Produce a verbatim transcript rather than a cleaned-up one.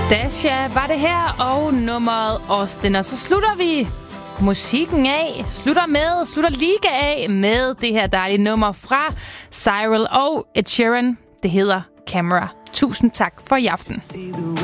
Dasha var det her, og nummeret Austin. Og så slutter vi musikken af, slutter med, slutter liga af med det her dejlige nummer fra Cyril og Ed Sheeran. Det hedder Camera. Tusind tak for i aften.